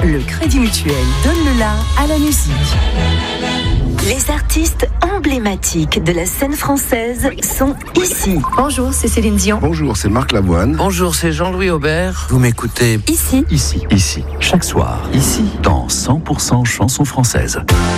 le Crédit Mutuel donne le la à la musique. Les artistes emblématiques de la scène française sont ici. Bonjour, c'est Céline Dion. Bonjour, c'est Marc Lavoine. Bonjour, c'est Jean-Louis Aubert. Vous m'écoutez Ici. Ici, chaque soir, ici, dans 100% chansons françaises.